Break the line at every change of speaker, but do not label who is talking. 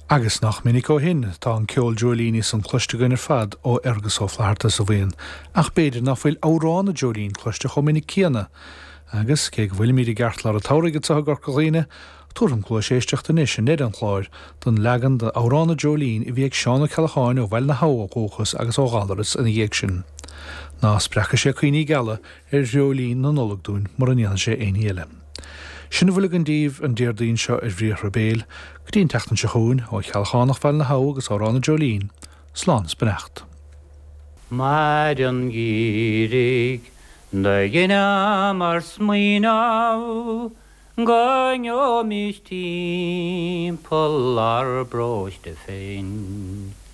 Agus nach minic ó hin tá an ceol Jolíní san chluiste gunnar fad ó argus ó flaharta sa bhaon, ach beidir nach bhfuil árán na Jolín chluiste chomh minic céanna. Agus cé bhfuil míad gart le a táirigad sa gar golíine, túm chló séisteachta níos sin néad an chláir don legan de árán na Jolín I bhíag seánna Ceallachain ó bhfuil na háchas agus ó gálaras in dhéag sin. Ná sprecha sé chuoine geala Jolín na nolagdún mar an sé éile. Sinna bhfuil an díomh an déirdaín seo bhríoch béal, go dtíon teachtan se chuún ó Ceallachainach bhfuil na agus árán na Jolín, slán sprecht.
Mar an gírig na gine mar smaoineamh Gáineo mis timpeall ar bróiste féin.